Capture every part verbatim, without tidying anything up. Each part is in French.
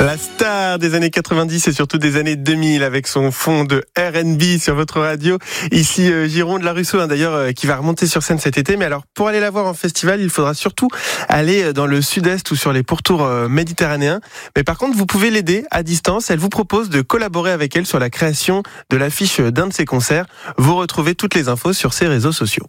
La star des années quatre-vingt-dix et surtout des années deux mille avec son fond de R and B sur votre radio. Ici euh, Gironde La Russo, hein, d'ailleurs, euh, qui va remonter sur scène cet été. Mais alors, pour aller la voir en festival, il faudra surtout aller dans le sud-est ou sur les pourtours euh, méditerranéens. Mais par contre, vous pouvez l'aider à distance. Elle vous propose de collaborer avec elle sur la création de l'affiche d'un de ses concerts. Vous retrouvez toutes les infos sur ses réseaux sociaux.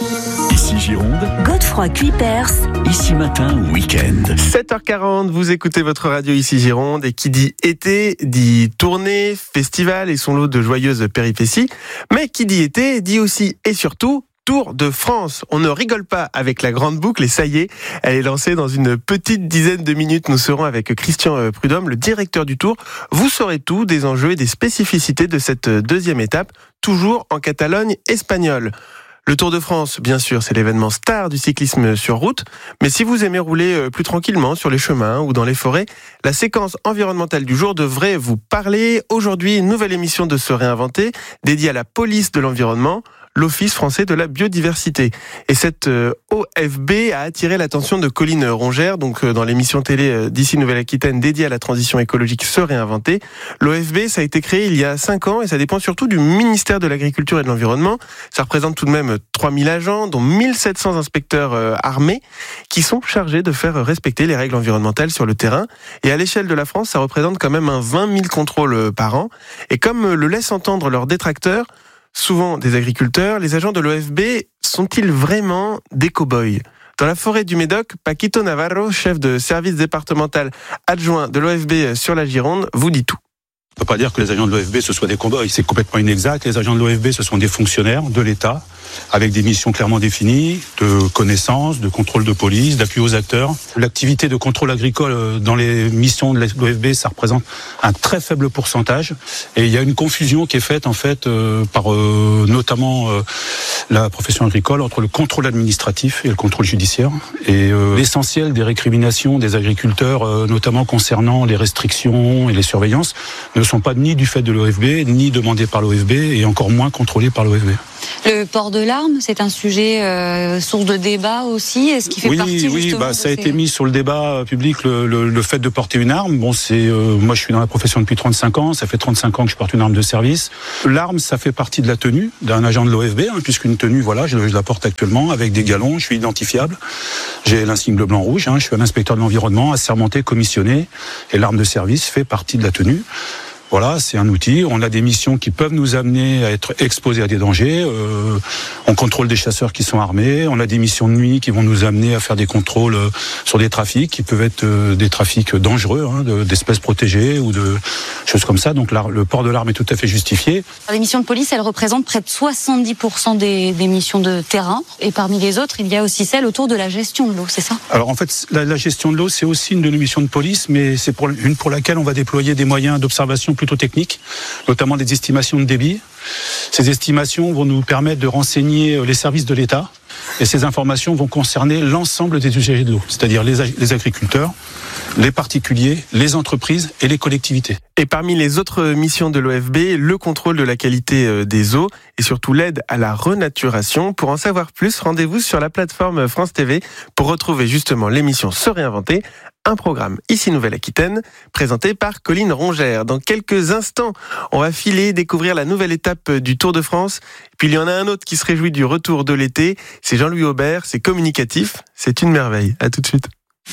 Ici Gironde, Godefroy Cuipers, ici matin week-end. sept heures quarante, vous écoutez votre radio Ici Gironde, et qui dit été, dit tournée, festival et son lot de joyeuses péripéties. Mais qui dit été, dit aussi et surtout Tour de France. On ne rigole pas avec la grande boucle et ça y est, elle est lancée dans une petite dizaine de minutes. Nous serons avec Christian Prudhomme, le directeur du Tour. Vous saurez tout des enjeux et des spécificités de cette deuxième étape, toujours en Catalogne espagnole. Le Tour de France, bien sûr, c'est l'événement star du cyclisme sur route. Mais si vous aimez rouler plus tranquillement sur les chemins ou dans les forêts, la séquence environnementale du jour devrait vous parler. Aujourd'hui, une nouvelle émission de Se Réinventer, dédiée à la police de l'environnement, l'Office français de la biodiversité. Et cette euh, O F B a attiré l'attention de Colline Rongère, donc euh, dans l'émission télé euh, d'ici Nouvelle-Aquitaine dédiée à la transition écologique Se Réinventer. L'O F B, ça a été créé il y a cinq ans et ça dépend surtout du ministère de l'Agriculture et de l'Environnement. Ça représente tout de même trois mille agents, dont mille sept cents inspecteurs euh, armés, qui sont chargés de faire respecter les règles environnementales sur le terrain. Et à l'échelle de la France, ça représente quand même un vingt mille contrôles par an. Et comme le laissent entendre leurs détracteurs, souvent des agriculteurs, les agents de l'O F B sont-ils vraiment des cow-boys ? Dans la forêt du Médoc, Paquito Navarro, chef de service départemental adjoint de l'O F B sur la Gironde, vous dit tout. On ne peut pas dire que les agents de l'O F B ce soient des cow-boys, c'est complètement inexact. Les agents de l'O F B ce sont des fonctionnaires de l'État avec des missions clairement définies, de connaissance, de contrôle de police, d'appui aux acteurs. L'activité de contrôle agricole dans les missions de l'O F B, ça représente un très faible pourcentage. Et il y a une confusion qui est faite en fait euh, par euh, notamment euh, la profession agricole entre le contrôle administratif et le contrôle judiciaire. Et euh, l'essentiel des récriminations des agriculteurs, euh, notamment concernant les restrictions et les surveillances, ne sont pas ni du fait de l'O F B, ni demandées par l'O F B, et encore moins contrôlées par l'O F B. Le port de l'arme, c'est un sujet euh, source de débat aussi. Est-ce qu'il fait oui, partie oui, justement bah, de ça a ces... été mis sur le débat public le, le, le fait de porter une arme. Bon, c'est euh, moi je suis dans la profession depuis trente-cinq ans. Ça fait trente-cinq ans que je porte une arme de service. L'arme, ça fait partie de la tenue d'un agent de l'O F B, hein, puisqu'une tenue, voilà, je, je la porte actuellement avec des galons. Je suis identifiable. J'ai l'insigne bleu, blanc, rouge. Hein, je suis un inspecteur de l'environnement, assermenté, commissionné, et l'arme de service fait partie de la tenue. Voilà, c'est un outil. On a des missions qui peuvent nous amener à être exposés à des dangers. Euh, on contrôle des chasseurs qui sont armés. On a des missions de nuit qui vont nous amener à faire des contrôles euh, sur des trafics qui peuvent être euh, des trafics dangereux, hein, de, d'espèces protégées ou de choses comme ça. Donc là, le port de l'arme est tout à fait justifié. Les missions de police, elles représentent près de soixante-dix pour cent des, des missions de terrain. Et parmi les autres, il y a aussi celle autour de la gestion de l'eau, c'est ça ? Alors en fait, la, la gestion de l'eau, c'est aussi une de nos missions de police, mais c'est pour, une pour laquelle on va déployer des moyens d'observation plutôt techniques, notamment des estimations de débit. Ces estimations vont nous permettre de renseigner les services de l'État et ces informations vont concerner l'ensemble des usagers de l'eau, c'est-à-dire les, les agriculteurs, les particuliers, les entreprises et les collectivités. Et parmi les autres missions de l'O F B, le contrôle de la qualité des eaux et surtout l'aide à la renaturation. Pour en savoir plus, rendez-vous sur la plateforme France T V pour retrouver justement l'émission Se Réinventer, un programme ici Nouvelle-Aquitaine présenté par Colline Rongère. Dans quelques instants, on va filer découvrir la nouvelle étape du Tour de France. Puis il y en a un autre qui se réjouit du retour de l'été. C'est Jean-Louis Aubert, c'est communicatif, c'est une merveille. À tout de suite.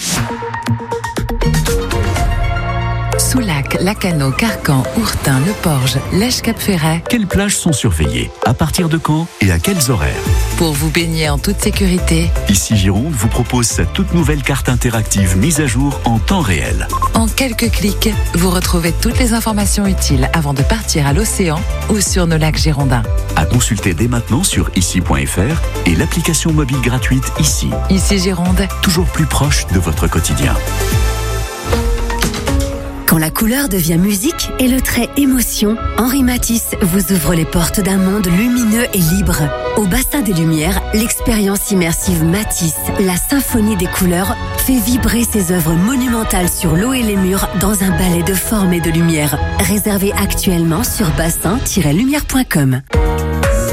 Soulac, Lacano, Carcan, Ourtin, Le Porge, Lège-Cap-Ferret. Quelles plages sont surveillées ? À partir de quand et à quels horaires ? Pour vous baigner en toute sécurité, Ici Gironde vous propose sa toute nouvelle carte interactive mise à jour en temps réel. en quelques clics, vous retrouvez toutes les informations utiles avant de partir à l'océan ou sur nos lacs girondins. À consulter dès maintenant sur ici point f r et l'application mobile gratuite Ici. Ici Gironde, Toujours plus proche de votre quotidien. Quand la couleur devient musique et le trait émotion, Henri Matisse vous ouvre les portes d'un monde lumineux et libre. Au bassin des Lumières, l'expérience immersive Matisse, la symphonie des couleurs, fait vibrer ses œuvres monumentales sur l'eau et les murs dans un ballet de forme et de lumière. Réservé actuellement sur bassin tiret lumière point com.